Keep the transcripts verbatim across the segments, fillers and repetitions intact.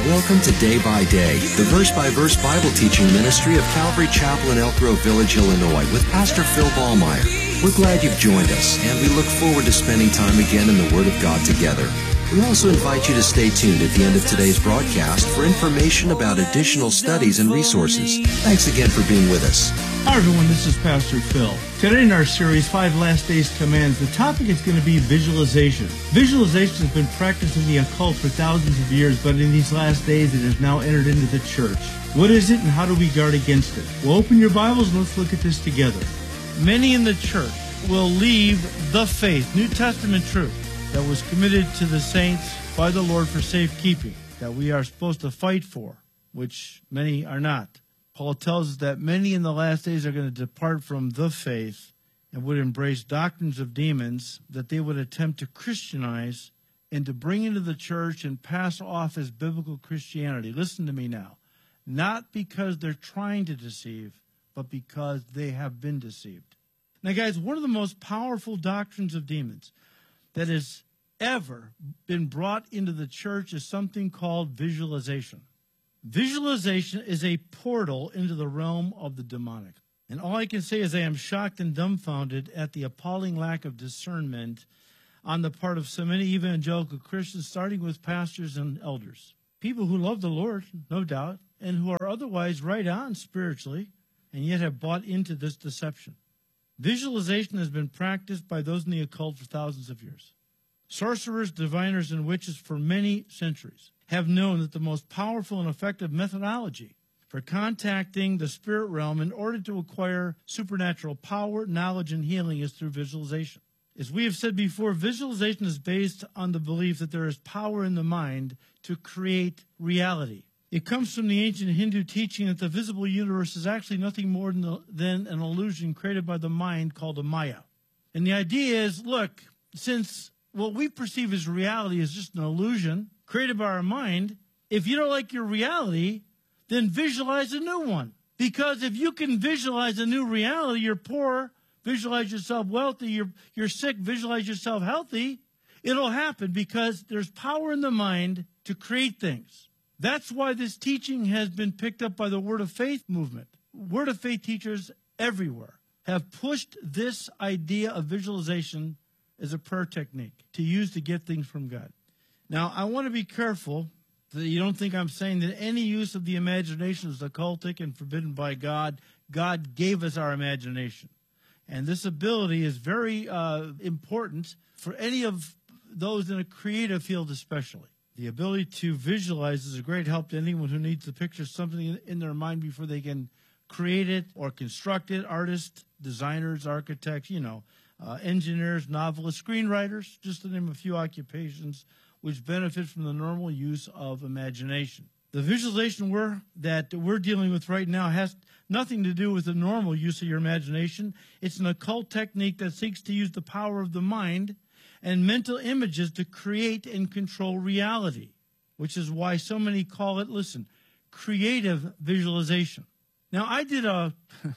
Welcome to Day by Day, the verse-by-verse Bible teaching ministry of Calvary Chapel in Elk Grove Village, Illinois, with Pastor Phil Ballmeyer. We're glad you've joined us, and we look forward to spending time again in the Word of God together. We also invite you to stay tuned at the end of today's broadcast for information about additional studies and resources. Thanks again for being with us. Hi everyone, this is Pastor Phil. Today in our series, Five Last Days Commands, the topic is going to be visualization. Visualization has been practiced in the occult for thousands of years, but in these last days it has now entered into the church. What is it and how do we guard against it? Well, open your Bibles and let's look at this together. Many in the church will leave the faith, New Testament truth, that was committed to the saints by the Lord for safekeeping, that we are supposed to fight for, which many are not. Paul tells us that many in the last days are going to depart from the faith and would embrace doctrines of demons that they would attempt to Christianize and to bring into the church and pass off as biblical Christianity. Listen to me now. Not because they're trying to deceive, but because they have been deceived. Now, guys, one of the most powerful doctrines of demons that has ever been brought into the church is something called visualization. Visualization is a portal into the realm of the demonic. And all I can say is I am shocked and dumbfounded at the appalling lack of discernment on the part of so many evangelical Christians, starting with pastors and elders. People who love the Lord, no doubt, and who are otherwise right on spiritually, and yet have bought into this deception. Visualization has been practiced by those in the occult for thousands of years. Sorcerers, diviners, and witches for many centuries have known that the most powerful and effective methodology for contacting the spirit realm in order to acquire supernatural power, knowledge, and healing is through visualization. As we have said before, visualization is based on the belief that there is power in the mind to create reality. It comes from the ancient Hindu teaching that the visible universe is actually nothing more than, the, than an illusion created by the mind called a Maya. And the idea is, look, since what we perceive as reality is just an illusion created by our mind, if you don't like your reality, then visualize a new one. Because if you can visualize a new reality, you're poor, visualize yourself wealthy, you're, you're sick, visualize yourself healthy, it'll happen because there's power in the mind to create things. That's why this teaching has been picked up by the Word of Faith movement. Word of Faith teachers everywhere have pushed this idea of visualization as a prayer technique to use to get things from God. Now, I want to be careful that you don't think I'm saying that any use of the imagination is occultic and forbidden by God. God gave us our imagination. And this ability is very uh, important for any of those in a creative field especially. The ability to visualize is a great help to anyone who needs to picture something in their mind before they can create it or construct it. Artists, designers, architects, you know, uh, engineers, novelists, screenwriters, just to name a few occupations which benefit from the normal use of imagination. The visualization we're, that we're dealing with right now has nothing to do with the normal use of your imagination. It's an occult technique that seeks to use the power of the mind and mental images to create and control reality, which is why so many call it, listen, creative visualization. Now, I did a,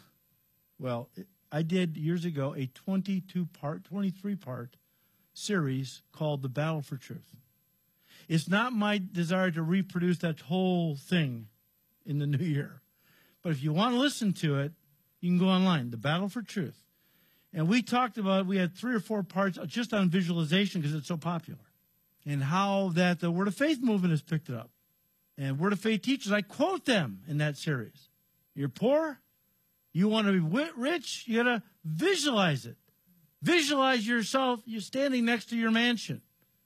well, I did years ago a twenty-two part, twenty-three part series called The Battle for Truth. It's not my desire to reproduce that whole thing in the new year. But if you want to listen to it, you can go online, The Battle for Truth. And we talked about, we had three or four parts just on visualization because it's so popular. And how that the Word of Faith movement has picked it up. And Word of Faith teachers, I quote them in that series. You're poor? You want to be rich? You got to visualize it. Visualize yourself, you're standing next to your mansion.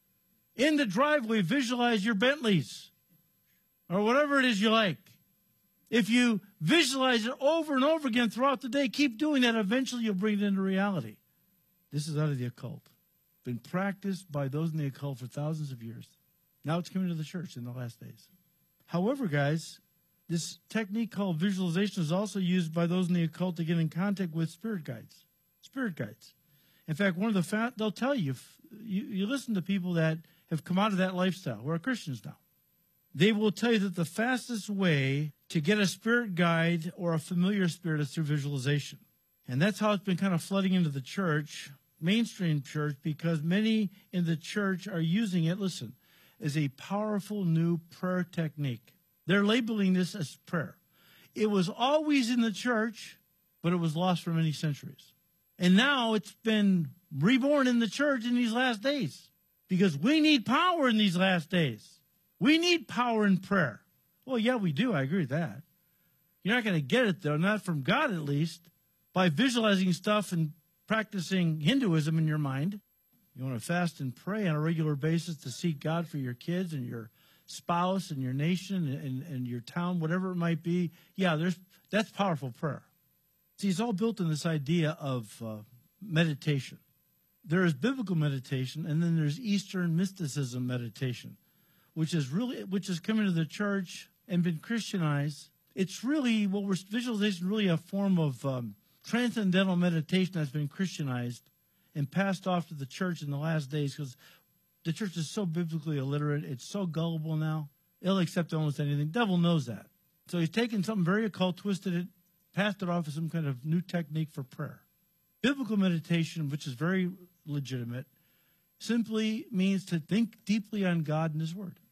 In the driveway, visualize your Bentleys or whatever it is you like. If you visualize it over and over again throughout the day, keep doing that. Eventually, you'll bring it into reality. This is out of the occult. Been practiced by those in the occult for thousands of years. Now it's coming to the church in the last days. However, guys, this technique called visualization is also used by those in the occult to get in contact with spirit guides. Spirit guides. In fact, one of the fa- they'll tell you, if you, you listen to people that have come out of that lifestyle, who are Christians now, they will tell you that the fastest way to get a spirit guide or a familiar spirit is through visualization. And that's how it's been kind of flooding into the church, mainstream church, because many in the church are using it, listen, is a powerful new prayer technique. They're labeling this as prayer. It was always in the church, but it was lost for many centuries. And now it's been reborn in the church in these last days because we need power in these last days. We need power in prayer. Well, yeah, we do. I agree with that. You're not going to get it, though, not from God at least, by visualizing stuff and practicing Hinduism in your mind. You want to fast and pray on a regular basis to seek God for your kids and your spouse and your nation and, and your town, whatever it might be. Yeah, there's that's powerful prayer. See, it's all built in this idea of uh, meditation. There is biblical meditation, and then there's Eastern mysticism meditation, which is really which is coming to the church and been Christianized. It's really what we're visualization, really a form of um, transcendental meditation that's been Christianized and passed off to the church in the last days because the church is so biblically illiterate. It's so gullible now. It'll accept almost anything. The devil knows that. So he's taken something very occult, twisted it, passed it off as some kind of new technique for prayer. Biblical meditation, which is very legitimate, simply means to think deeply on God and His Word.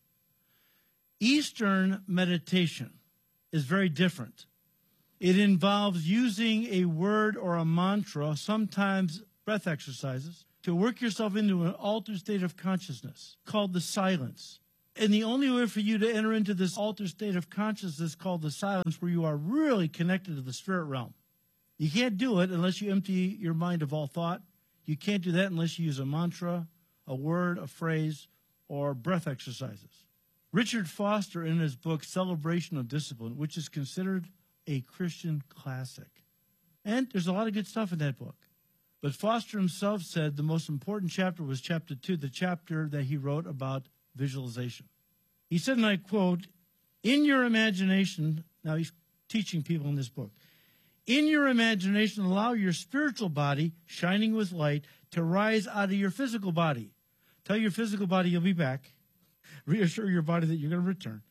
Eastern meditation is very different. It involves using a word or a mantra, sometimes breath exercises, to work yourself into an altered state of consciousness called the silence. And the only way for you to enter into this altered state of consciousness called the silence, where you are really connected to the spirit realm. You can't do it unless you empty your mind of all thought. You can't do that unless you use a mantra, a word, a phrase, or breath exercises. Richard Foster, in his book Celebration of Discipline, which is considered a Christian classic. And there's a lot of good stuff in that book. But Foster himself said the most important chapter was chapter two, the chapter that he wrote about visualization. He said, and I quote, "In your imagination," now he's teaching people in this book, "in your imagination, allow your spiritual body, shining with light, to rise out of your physical body. Tell your physical body you'll be back. Reassure your body that you're going to return.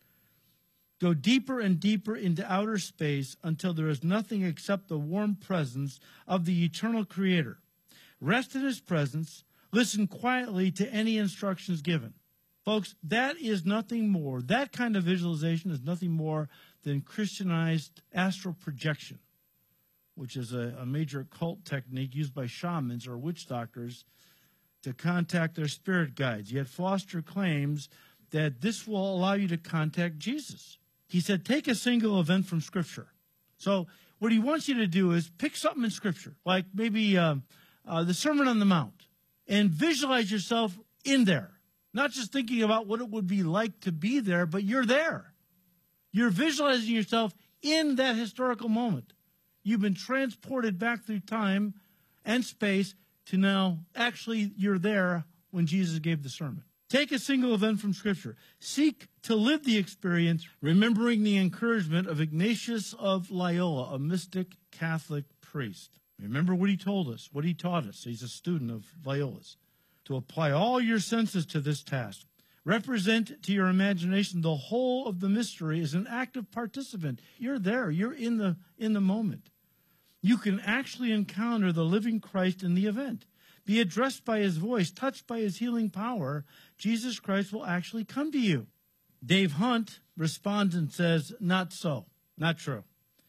Go deeper and deeper into outer space until there is nothing except the warm presence of the eternal Creator. Rest in His presence. Listen quietly to any instructions given." Folks, that is nothing more. That kind of visualization is nothing more than Christianized astral projection, which is a, a major occult technique used by shamans or witch doctors to contact their spirit guides. Yet Foster claims that this will allow you to contact Jesus. He said, take a single event from Scripture. So what he wants you to do is pick something in Scripture, like maybe uh, uh, the Sermon on the Mount, and visualize yourself in there. Not just thinking about what it would be like to be there, but you're there. You're visualizing yourself in that historical moment. You've been transported back through time and space to now actually you're there when Jesus gave the sermon. Take a single event from Scripture. Seek to live the experience, remembering the encouragement of Ignatius of Loyola, a mystic Catholic priest. Remember what he told us, what he taught us. He's a student of Loyola's. To apply all your senses to this task. Represent to your imagination the whole of the mystery as an active participant. You're there. You're in the, in the moment. You can actually encounter the living Christ in the event. Be addressed by His voice, touched by His healing power. Jesus Christ will actually come to you. Dave Hunt responds and says, not so, not true.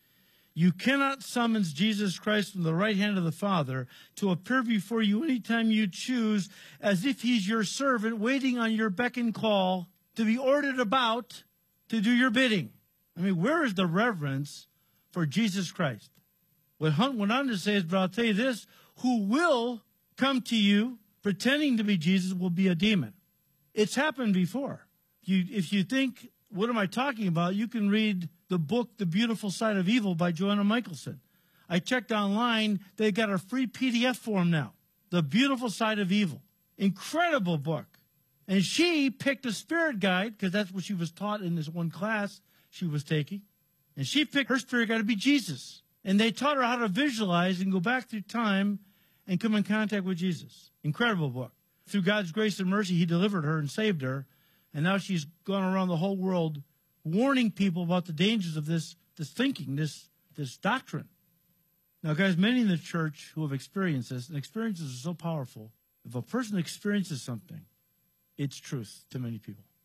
You cannot summons Jesus Christ from the right hand of the Father to appear before you anytime you choose, as if He's your servant waiting on your beck and call to be ordered about to do your bidding. I mean, where is the reverence for Jesus Christ? What Hunt went on to say is, but I'll tell you this, who will come to you pretending to be Jesus will be a demon. It's happened before. You, if you think, what am I talking about? You can read the book, The Beautiful Side of Evil by Joanna Michelson. I checked online. They got a free P D F form now. The Beautiful Side of Evil. Incredible book. And she picked a spirit guide, because that's what she was taught in this one class she was taking. And she picked her spirit guide to be Jesus. And they taught her how to visualize and go back through time and come in contact with Jesus. Incredible book. Through God's grace and mercy, He delivered her and saved her. And now she's gone around the whole world warning people about the dangers of this, this thinking, this, this doctrine. Now, guys, many in the church who have experienced this, and experiences are so powerful, if a person experiences something, it's truth to many people.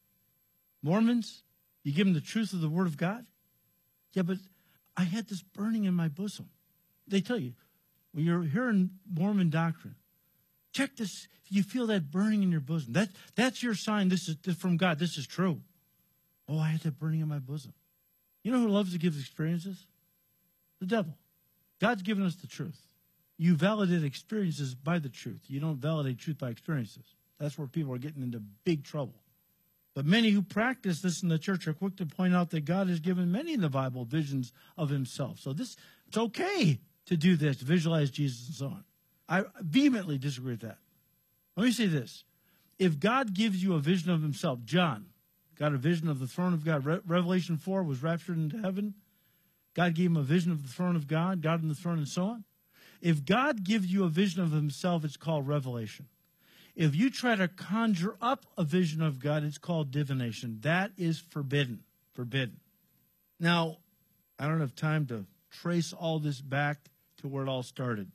Mormons, you give them the truth of the Word of God. Yeah, but I had this burning in my bosom. They tell you, when you're hearing Mormon doctrine, check this. You feel that burning in your bosom. That, that's your sign. This is from God. This is true. Oh, I had that burning in my bosom. You know who loves to give experiences? The devil. God's given us the truth. You validate experiences by the truth. You don't validate truth by experiences. That's where people are getting into big trouble. But many who practice this in the church are quick to point out that God has given many in the Bible visions of himself. So this, it's okay to do this, visualize Jesus and so on. I vehemently disagree with that. Let me say this. If God gives you a vision of himself, John got a vision of the throne of God. Re- Revelation four was raptured into heaven. God gave him a vision of the throne of God, God in the throne and so on. If God gives you a vision of himself, it's called revelation. If you try to conjure up a vision of God, it's called divination. That is forbidden. Forbidden. Now, I don't have time to trace all this back to where it all started.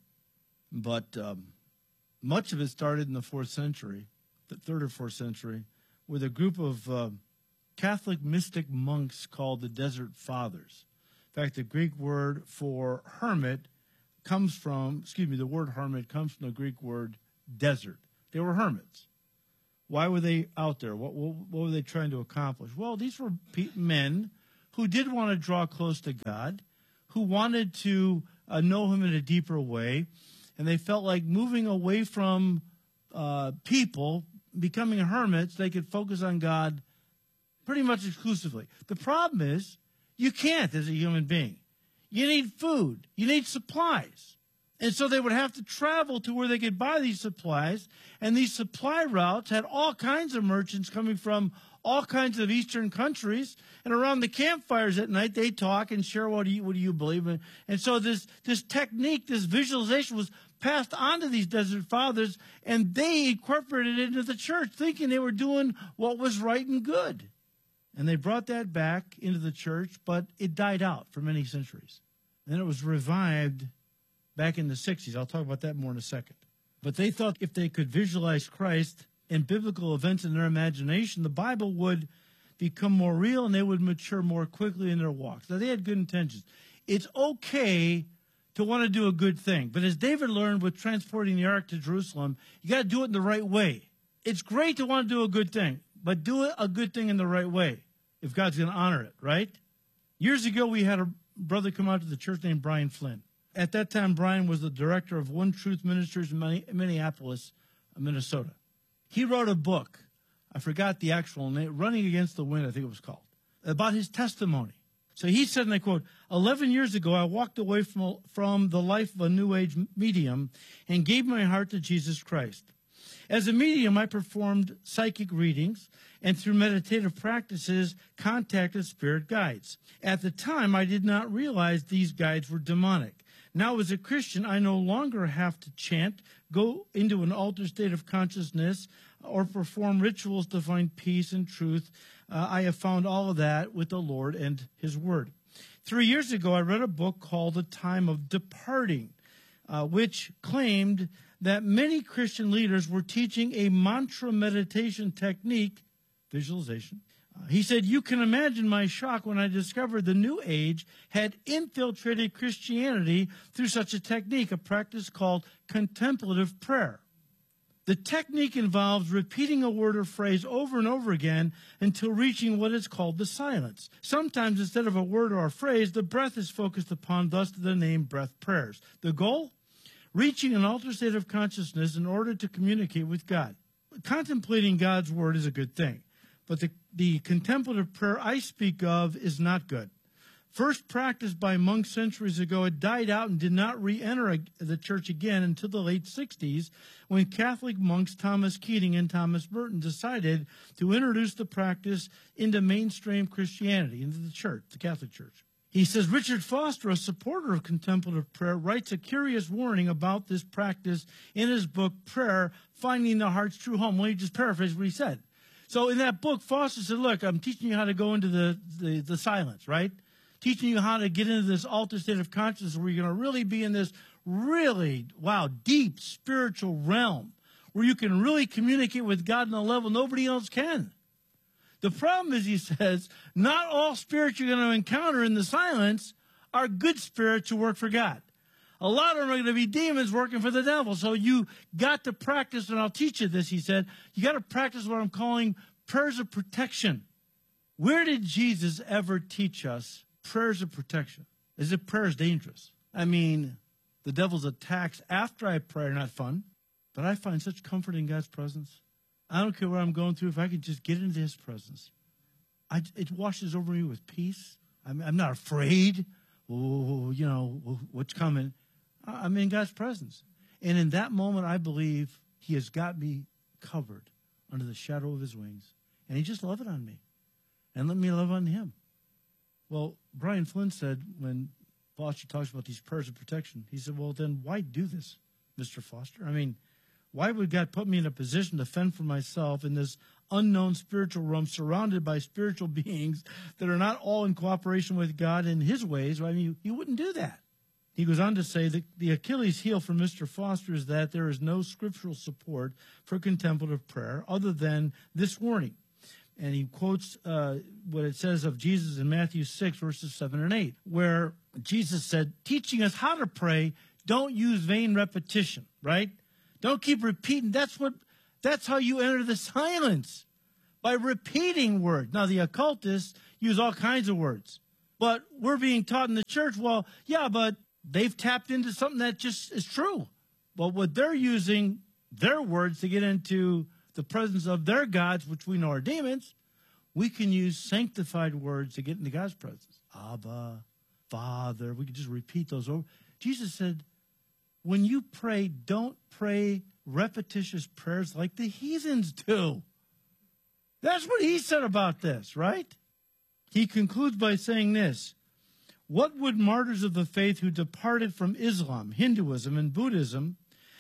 But um, much of it started in the fourth century, the third or fourth century, with a group of uh, Catholic mystic monks called the Desert Fathers. In fact, the Greek word for hermit comes from, excuse me, the word hermit comes from the Greek word desert. They were hermits. Why were they out there? What, what, what were they trying to accomplish? Well, these were pe- men who did want to draw close to God, who wanted to uh, know him in a deeper way, and they felt like moving away from uh, people, becoming hermits, they could focus on God pretty much exclusively. The problem is, you can't as a human being. You need food. You need supplies. And so they would have to travel to where they could buy these supplies. And these supply routes had all kinds of merchants coming from all kinds of Eastern countries. And around the campfires at night, they talk and share what do you, what do you believe in. And so this, this technique, this visualization was passed on to these Desert Fathers, and they incorporated it into the church, thinking they were doing what was right and good. And they brought that back into the church, but it died out for many centuries. Then it was revived back in the sixties. I'll talk about that more in a second. But they thought if they could visualize Christ and biblical events in their imagination, the Bible would become more real and they would mature more quickly in their walks. Now, they had good intentions. It's okay to want to do a good thing. But as David learned with transporting the ark to Jerusalem, you got to do it in the right way. It's great to want to do a good thing, but do it a good thing in the right way if God's going to honor it, right? Years ago, we had a brother come out to the church named Brian Flynn. At that time, Brian was the director of One Truth Ministries in Minneapolis, Minnesota. He wrote a book, I forgot the actual name, Running Against the Wind, I think it was called, about his testimony. So he said, and I quote, eleven years ago, I walked away from, from the life of a New Age medium and gave my heart to Jesus Christ. As a medium, I performed psychic readings and through meditative practices contacted spirit guides. At the time, I did not realize these guides were demonic. Now, as a Christian, I no longer have to chant, go into an altered state of consciousness, or perform rituals to find peace and truth. Uh, I have found all of that with the Lord and His Word. Three years ago, I read a book called The Time of Departing, uh, which claimed that many Christian leaders were teaching a mantra meditation technique, visualization. Uh, he said, you can imagine my shock when I discovered the New Age had infiltrated Christianity through such a technique, a practice called contemplative prayer. The technique involves repeating a word or phrase over and over again until reaching what is called the silence. Sometimes instead of a word or a phrase, the breath is focused upon, thus the name breath prayers. The goal? Reaching an altered state of consciousness in order to communicate with God. Contemplating God's word is a good thing, but the, the contemplative prayer I speak of is not good. First practiced by monks centuries ago, it died out and did not re-enter the church again until the late sixties, when Catholic monks Thomas Keating and Thomas Merton decided to introduce the practice into mainstream Christianity, into the church, the Catholic Church. He says, Richard Foster, a supporter of contemplative prayer, writes a curious warning about this practice in his book, Prayer, Finding the Heart's True Home. Well, he just paraphrased what he said. So in that book, Foster said, look, I'm teaching you how to go into the, the, the silence, right? Teaching you how to get into this altered state of consciousness where you're going to really be in this really, wow, deep spiritual realm where you can really communicate with God on a level nobody else can. The problem is, he says, not all spirits you're going to encounter in the silence are good spirits who work for God. A lot of them are going to be demons working for the devil. So you got to practice, and I'll teach you this, he said, you got to practice what I'm calling prayers of protection. Where did Jesus ever teach us prayers of protection? Is it prayers dangerous? I mean, the devil's attacks after I pray are not fun, but I find such comfort in God's presence. I don't care what I'm going through. If I can just get into his presence, I, it washes over me with peace. I'm, I'm not afraid. Oh, you know, what's coming. I'm in God's presence. And in that moment, I believe he has got me covered under the shadow of his wings. And he just loved it on me. And let me love on him. Well, Brian Flynn said, when Foster talks about these prayers of protection, he said, well, then why do this, Mister Foster? I mean, why would God put me in a position to fend for myself in this unknown spiritual realm surrounded by spiritual beings that are not all in cooperation with God in his ways? I mean, he wouldn't do that. He goes on to say that the Achilles heel for Mister Foster is that there is no scriptural support for contemplative prayer other than this warning. And he quotes uh, what it says of Jesus in Matthew six, verses seven and eight, where Jesus said, teaching us how to pray, don't use vain repetition, right? Don't keep repeating. That's what. That's how you enter the silence, by repeating words. Now, the occultists use all kinds of words. But we're being taught in the church, well, yeah, but they've tapped into something that just is true. But what they're using, their words to get into the presence of their gods, which we know are demons, we can use sanctified words to get into God's presence. Abba, Father, we can just repeat those over. Jesus said, when you pray, don't pray repetitious prayers like the heathens do. That's what he said about this, right? He concludes by saying this: what would martyrs of the faith who departed from Islam, Hinduism, and Buddhism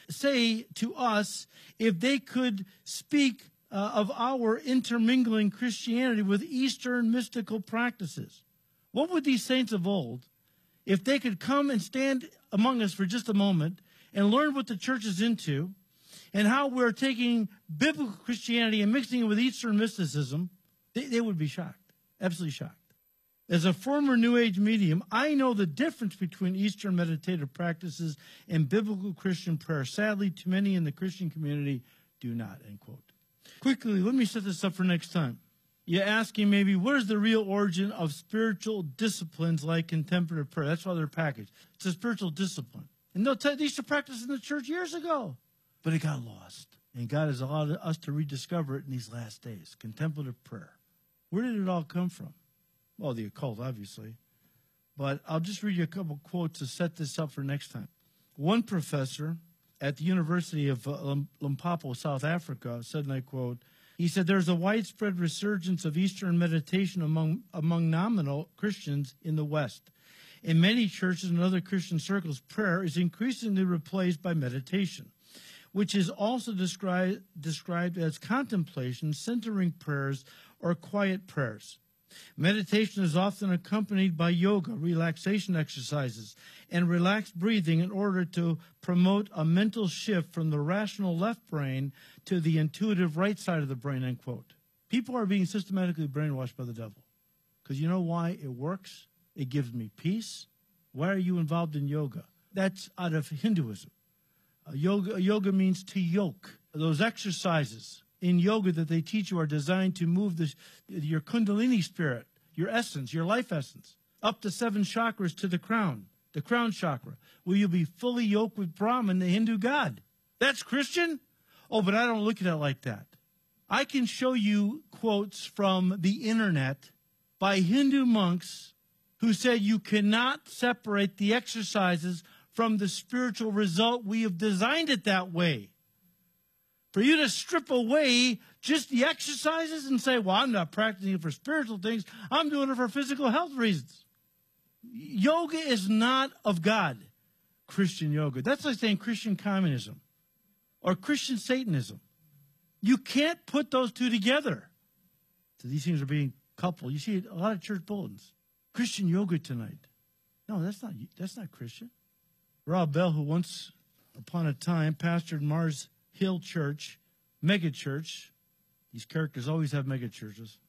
say to us if they could speak uh, of our intermingling Christianity with Eastern mystical practices? What would these saints of old, if they could come and stand among us for just a moment and learn what the church is into and how we're taking biblical Christianity and mixing it with Eastern mysticism, they, they would be shocked, absolutely shocked. As a former New Age medium, I know the difference between Eastern meditative practices and biblical Christian prayer. Sadly, too many in the Christian community do not, end quote. Quickly, let me set this up for next time. You're asking maybe, what is the real origin of spiritual disciplines like contemplative prayer? That's why they're packaged. It's a spiritual discipline. And they'll tell, they used to practice in the church years ago. But it got lost. And God has allowed us to rediscover it in these last days. Contemplative prayer. Where did it all come from? Well, the occult, obviously. But I'll just read you a couple quotes to set this up for next time. One professor at the University of uh, Limpopo, South Africa, said, and I quote, he said, there's a widespread resurgence of Eastern meditation among, among nominal Christians in the West. In many churches and other Christian circles, prayer is increasingly replaced by meditation, which is also described, described as contemplation, centering prayers, or quiet prayers. Meditation is often accompanied by yoga, relaxation exercises, and relaxed breathing in order to promote a mental shift from the rational left brain to the intuitive right side of the brain, end quote. People are being systematically brainwashed by the devil. Because you know why it works? It gives me peace. Why are you involved in yoga? That's out of Hinduism. Uh, yoga, yoga means to yoke. Those exercises in yoga that they teach you are designed to move the, your kundalini spirit, your essence, your life essence, up the seven chakras to the crown, the crown chakra, where you'll be fully yoked with Brahman, the Hindu god. That's Christian? Oh, but I don't look at it like that. I can show you quotes from the internet by Hindu monks who said you cannot separate the exercises from the spiritual result. We have designed it that way. For you to strip away just the exercises and say, well, I'm not practicing it for spiritual things. I'm doing it for physical health reasons. Yoga is not of God, Christian yoga. That's like saying Christian communism or Christian Satanism. You can't put those two together. So these things are being coupled. You see a lot of church bulletins. Christian yoga tonight. No, that's not, that's not Christian. Rob Bell, who once upon a time pastored Mars Hill Church, mega church. These characters always have mega churches.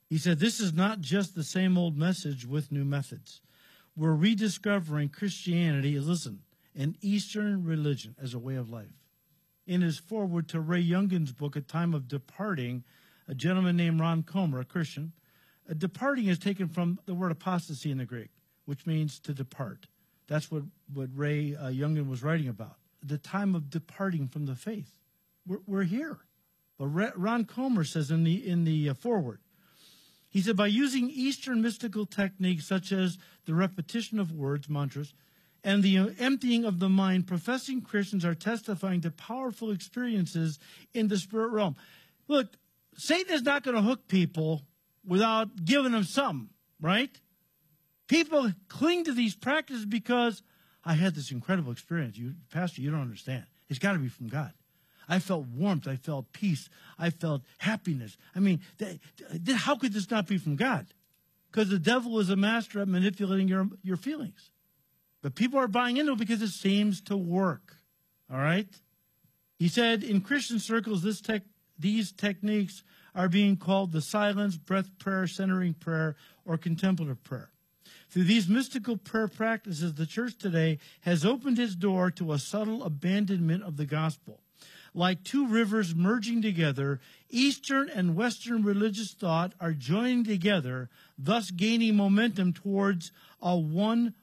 He said, this is not just the same old message with new methods. We're rediscovering Christianity, listen, an Eastern religion as a way of life. In his foreword to Ray Youngkin's book, A Time of Departing, a gentleman named Ron Comer, a Christian, a departing is taken from the word apostasy in the Greek, which means to depart. That's what, what Ray uh, Youngkin was writing about. The time of departing from the faith. We're, we're here. But Ron Comer says in the, in the uh, foreword, he said, by using Eastern mystical techniques such as the repetition of words, mantras, and the emptying of the mind, professing Christians are testifying to powerful experiences in the spirit realm. Look, Satan is not going to hook people without giving them something, right? People cling to these practices because I had this incredible experience. You, Pastor, you don't understand. It's got to be from God. I felt warmth. I felt peace. I felt happiness. I mean, th- th- how could this not be from God? Because the devil is a master at manipulating your, your feelings. But people are buying into it because it seems to work. All right? He said, in Christian circles, this tech, these techniques are being called the silence, breath prayer, centering prayer, or contemplative prayer. Through these mystical prayer practices, the church today has opened its door to a subtle abandonment of the gospel. Like two rivers merging together, Eastern and Western religious thought are joining together, thus gaining momentum towards a one